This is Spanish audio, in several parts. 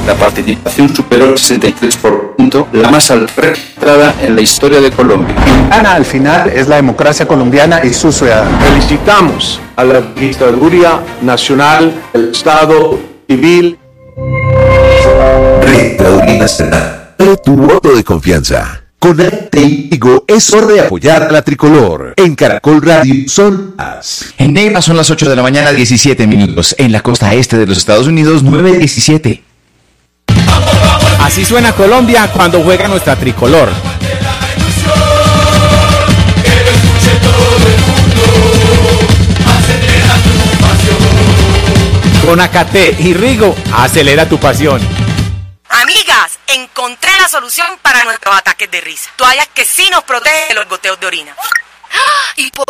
La participación superó el 63%, la más alta en la historia de Colombia. Gana al final es la democracia colombiana y sus ciudadanos. Felicitamos a la Registraduría Nacional del Estado Civil. Registraduría Nacional, tu voto de confianza. Con Arte y Digo es hora de apoyar a la tricolor. En Caracol Radio son las... En Negra son las 8 de la mañana, 17 minutos. En la costa este de los Estados Unidos, 9:17. Así suena Colombia cuando juega nuestra tricolor. Con Acate y Rigo, acelera tu pasión. Amigas, encontré la solución para nuestros ataques de risa. Toallas que sí nos protegen de los goteos de orina. Y por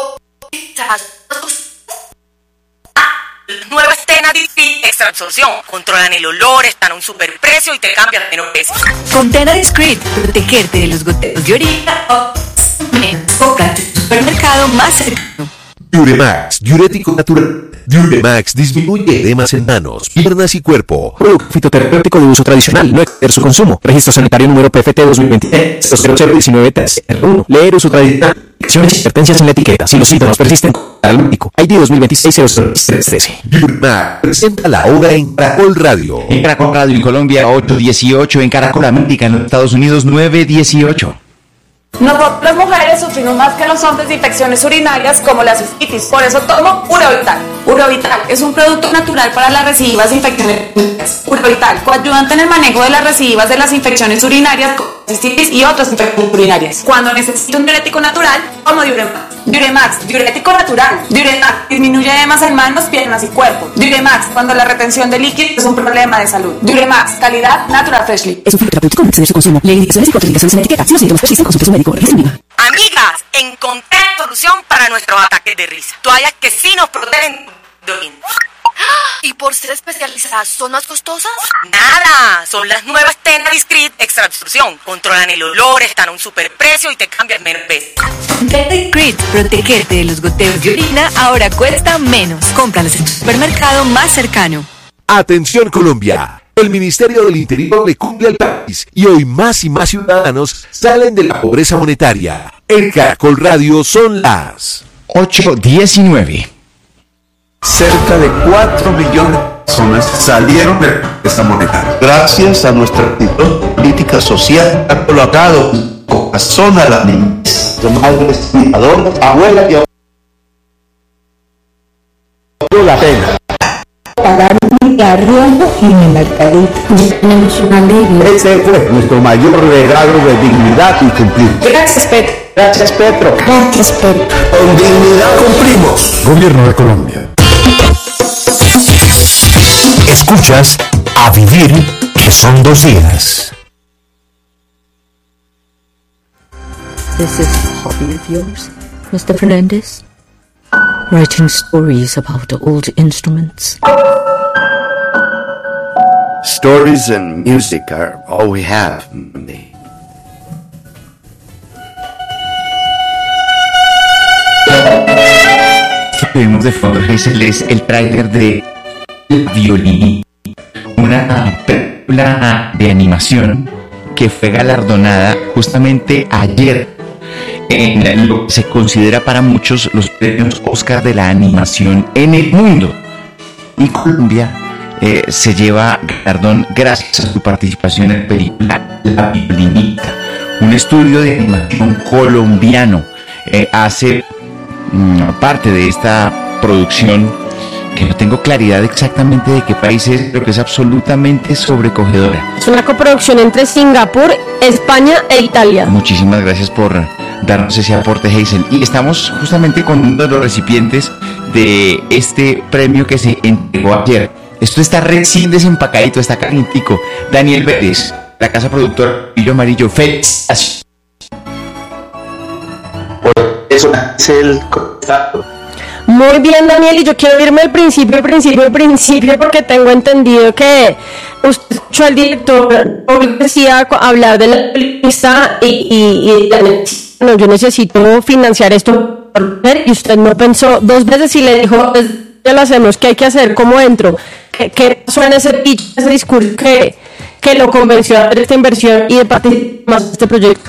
nuevas Tenadiscreet extra absorción. Controlan el olor, están a un superprecio y te cambian menos veces. Con Tenadiscreet, protegerte de los goteos de orina. Compra en tu supermercado más cercano. Duremax, diurético natural. Duremax disminuye edemas en manos, piernas y cuerpo. Producto fitoterapéutico de uso tradicional, no exceder su consumo. Registro sanitario número PFT 2023-0019-1. Leer uso tradicional. Acciones y advertencias en la etiqueta. Si los síntomas persisten, al médico. ID 2026-0013. Duremax presenta la hora en Caracol Radio. En Caracol Radio en Colombia, 8:18. En Caracol América en los Estados Unidos, 9:18. Nosotros las mujeres sufrimos más que los hombres de infecciones urinarias como la cistitis, por eso tomo Urovital. Urovital es un producto natural para las recidivas de infecciones urinarias. Urovital, coayudante en el manejo de las recidivas de las infecciones urinarias, cistitis y otras infecciones urinarias. Cuando necesito un diurético natural, tomo Duremax. Duremax, diurético natural. Duremax disminuye edemas en manos, piernas y cuerpo. Duremax, cuando la retención de líquidos es un problema de salud. Duremax, calidad Natural Freshly. Es un fitoterapéutico, no exceder su consumo. Leer indicaciones y contraindicaciones en la etiqueta. Si los síntomas persisten, consulte a su médico. Amigas, encontré la solución para nuestros ataques de risa. Toallas que sí nos protegen de orina. ¿Y por ser especializadas son más costosas? Nada, son las nuevas Tenadiscreet extra absorción. Controlan el olor, están a un superprecio y te cambian menos veces. Tenadiscreet, protegerte de los goteos de orina ahora cuesta menos. Cómpralas en tu supermercado más cercano. Atención Colombia. El Ministerio del Interior le cumple al país y hoy más y más ciudadanos salen de la pobreza monetaria. En Caracol Radio son las 8:19. Cerca de 4 millones de personas salieron de la pobreza monetaria. Gracias a nuestra actitud política social, ha colocado corazón a la niñez, de madres cuidadoras, abuelas y la pena. Pagar un arriendo y mi mercadito. Ese fue nuestro mayor regalo de dignidad y cumplir. Gracias, Petro. Gracias, Petro. Gracias, Petro. Con dignidad cumplimos. Gobierno de Colombia. Escuchas A Vivir, que son 2 días. This is a hobby of yours, Mr. Fernandez? Writing stories about old instruments. Stories and music are all we have, Monday. Lo que vemos de fondo, Hazel, es el tráiler de La Violinista, una película de animación que fue galardonada justamente ayer en lo que se considera para muchos los premios Oscar de la animación en el mundo. Y Colombia se lleva galardón gracias a su participación en la película La Violinista, un estudio de animación colombiano. Hace parte de esta producción que no tengo claridad exactamente de qué país es, pero que es absolutamente sobrecogedora. Es una coproducción entre Singapur, España e Italia. Muchísimas gracias por darnos ese aporte, Hazel. Y estamos justamente con uno de los recipientes de este premio que se entregó ayer. Esto está recién desempacadito, está calientico. Daniel Vélez, la casa productora Pillo Amarillo. Feliz. Eso es el contacto. Muy bien, Daniel, y yo quiero irme al principio, porque tengo entendido que usted escuchó al director decía hablar de la película y no, yo necesito financiar esto, y usted no pensó 2 veces y le dijo ya lo hacemos, ¿qué hay que hacer? ¿Cómo entro? ¿Qué suena ese pitch, ese discurso que lo convenció a hacer esta inversión y de participar más en este proyecto?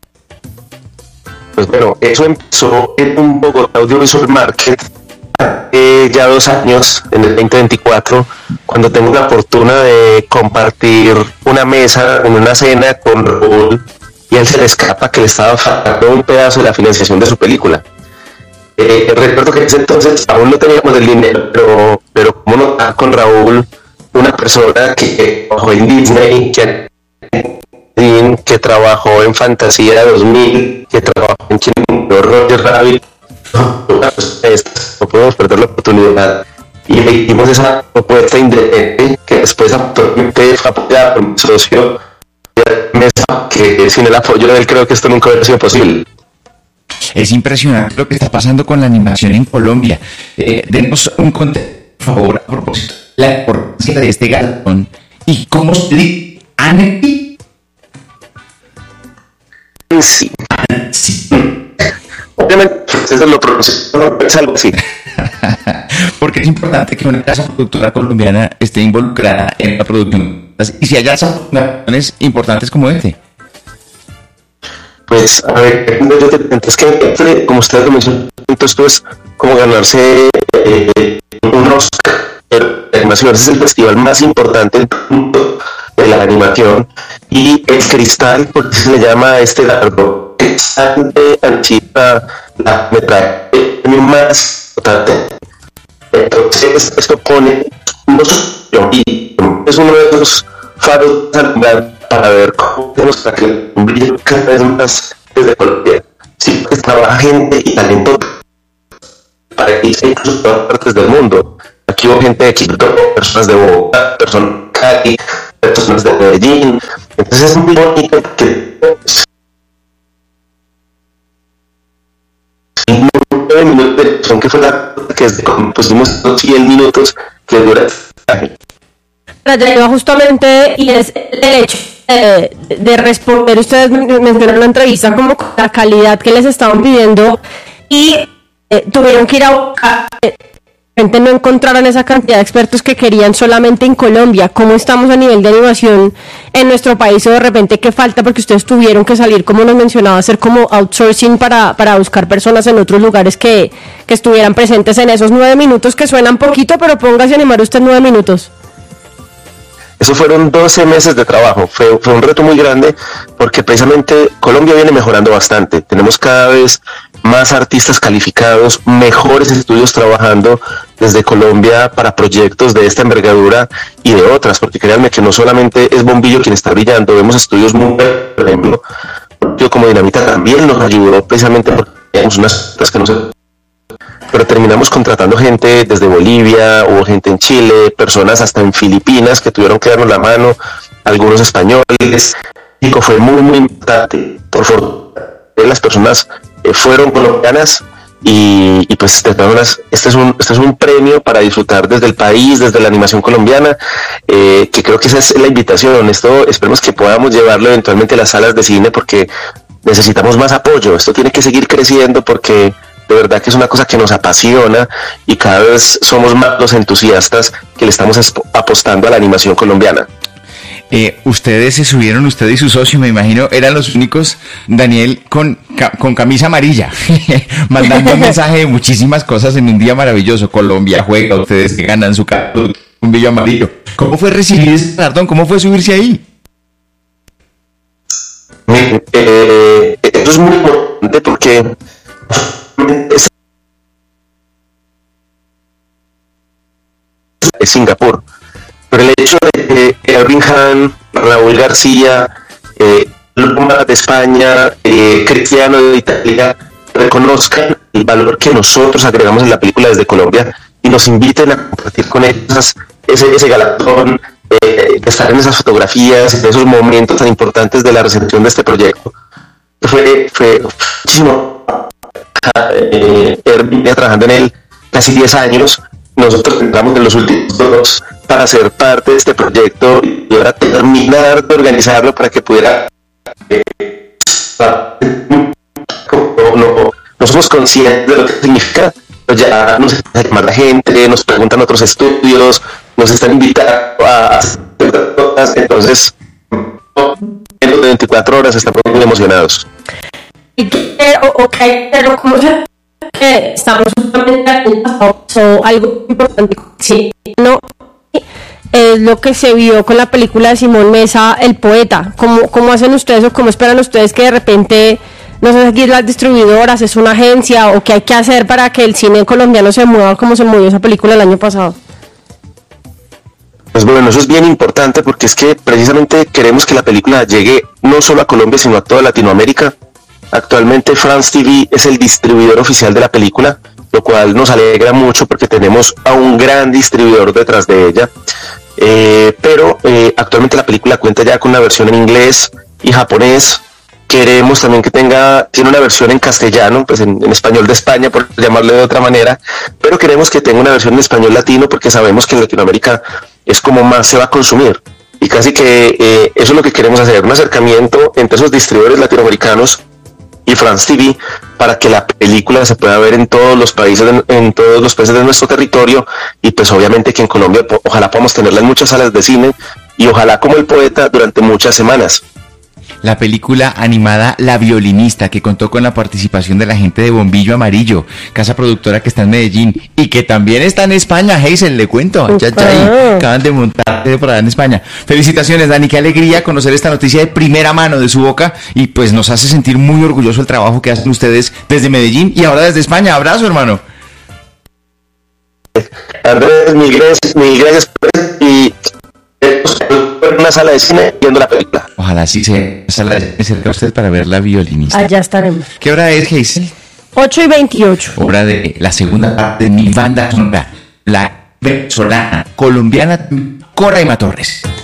Pues bueno, eso empezó en un Bogotá Audiovisual Market ya 2 años, en el 2024, cuando tengo la fortuna de compartir una mesa en una cena con Raúl, y a él se le escapa que le estaba faltando un pedazo de la financiación de su película. Recuerdo que en ese entonces aún no teníamos el dinero, pero como no con Raúl, una persona que trabajó en Disney, que trabajó en Fantasía 2000, que trabajó en Roger Rabbit, no podemos perder la oportunidad, y hicimos esa propuesta independiente que después actualmente fue apoyada por mi socio Mesa, que sin el apoyo de él creo que esto nunca hubiera sido posible. Es impresionante lo que está pasando con la animación en Colombia. Denos un contexto, por favor, a propósito de la importancia de este galardón y cómo se dice Annecy. Sí. Obviamente, eso lo pronuncio, es algo así. Porque es importante que una casa productora colombiana esté involucrada en la producción y si hay acciones importantes como este. Pues, a ver, es que, como ustedes lo mencionan, esto es como ganarse un Oscar de animación. Ese es el festival más importante del mundo de la animación, y el Cristal, porque se le llama a este largo, Cristal de Anchipa, la metraje más importante. Entonces, esto pone es uno de esos faros para ver cómo tenemos para que un brillo cada vez más desde Colombia. Sí, que trabaja gente y talento para que se incluso todas partes del mundo. Aquí hubo gente de Quito, personas de Bogotá, personas de Cali, personas de Medellín. Entonces es muy bonito que 9 minutos de son que fue la que pusimos 100 minutos que dura. Ya iba justamente, y es el hecho de responder. Ustedes mencionaron en la entrevista como la calidad que les estaban pidiendo, y tuvieron que ir a buscar, gente no encontraron esa cantidad de expertos que querían solamente en Colombia. ¿Cómo estamos a nivel de animación en nuestro país, o de repente qué falta? Porque ustedes tuvieron que salir, como nos mencionaba, hacer como outsourcing para buscar personas en otros lugares que estuvieran presentes en esos 9 minutos, que suenan poquito, pero póngase a animar usted 9 minutos. Eso fueron 12 meses de trabajo, fue un reto muy grande, porque precisamente Colombia viene mejorando bastante, tenemos cada vez más artistas calificados, mejores estudios trabajando desde Colombia para proyectos de esta envergadura y de otras, porque créanme que no solamente es Bombillo quien está brillando, vemos estudios muy, por ejemplo, yo como Dinamita también nos ayudó precisamente porque tenemos unas cosas que no se... Pero terminamos contratando gente desde Bolivia, hubo gente en Chile, personas hasta en Filipinas que tuvieron que darnos la mano, algunos españoles. Y fue muy, muy importante. Por fortuna, las personas fueron colombianas, y pues de todas maneras, este es un premio para disfrutar desde el país, desde la animación colombiana, que creo que esa es la invitación. Esto esperemos que podamos llevarlo eventualmente a las salas de cine, porque necesitamos más apoyo. Esto tiene que seguir creciendo, porque de verdad que es una cosa que nos apasiona, y cada vez somos más los entusiastas que le estamos apostando a la animación colombiana. Ustedes se subieron, usted y su socio, me imagino, eran los únicos, Daniel, con camisa amarilla, mandando un mensaje de muchísimas cosas en un día maravilloso. Colombia juega, ustedes que ganan su un brillo amarillo. ¿Cómo fue recibir ese galardón? ¿Cómo fue subirse ahí? Esto es muy importante porque es Singapur, pero el hecho de que Erving Han, Raúl García, Loma de España, Cristiano de Italia reconozcan el valor que nosotros agregamos en la película desde Colombia y nos inviten a compartir con ellos ese galardón, de estar en esas fotografías, en esos momentos tan importantes de la recepción de este proyecto. Fue muchísimo. Venía trabajando en él casi 10 años, nosotros entramos en los últimos 2 para ser parte de este proyecto, y ahora terminar de organizarlo para que pudiera no somos conscientes de lo que significa ya nos está llamando la gente, nos preguntan otros estudios, nos están invitando a hacer cosas, entonces en los de 24 horas estamos muy emocionados. Pero como estamos justamente algo importante, sí, no es lo que se vio con la película de Simón Mesa, El Poeta. ¿Cómo hacen ustedes o cómo esperan ustedes que de repente, no sé, aquí las distribuidoras, es una agencia o qué hay que hacer para que el cine colombiano se mueva como se movió esa película el año pasado? Pues bueno, eso es bien importante porque es que precisamente queremos que la película llegue no solo a Colombia, sino a toda Latinoamérica. Actualmente France TV es el distribuidor oficial de la película, lo cual nos alegra mucho porque tenemos a un gran distribuidor detrás de ella. Pero actualmente la película cuenta ya con una versión en inglés y japonés. Queremos también que tiene una versión en castellano, pues en español de España, por llamarlo de otra manera, pero queremos que tenga una versión en español latino porque sabemos que en Latinoamérica es como más se va a consumir. Y casi que eso es lo que queremos hacer, un acercamiento entre esos distribuidores latinoamericanos y France TV para que la película se pueda ver en todos los países de nuestro territorio, y pues obviamente que en Colombia ojalá podamos tenerla en muchas salas de cine y ojalá como El Poeta durante muchas semanas. La película animada La Violinista, que contó con la participación de la gente de Bombillo Amarillo, casa productora que está en Medellín y que también está en España. Hazel, le cuento, acaban de montar por allá en España. Felicitaciones, Dani, qué alegría conocer esta noticia de primera mano de su boca, y pues nos hace sentir muy orgulloso el trabajo que hacen ustedes desde Medellín y ahora desde España. Abrazo, hermano. Andrés, mil gracias y en una sala de cine viendo la película. Ojalá sí sea sala de cine cerca a usted para ver La Violinista. Allá estaremos. ¿Qué hora es, Hazel? 8:28. Hora de la segunda parte de mi banda sonora, la venezolana colombiana Coraima Torres.